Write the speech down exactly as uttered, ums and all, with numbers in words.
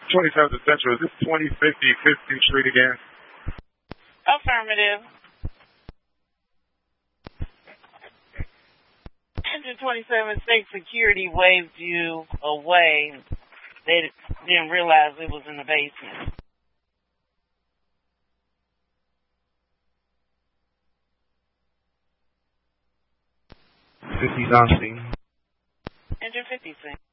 twenty-seventh Central. Is this twenty fifty fifteenth Street again? Affirmative. Engine twenty-seven State Security waved you away. They didn't realize it was in the basement. fifty's on scene. Engine fifty-six.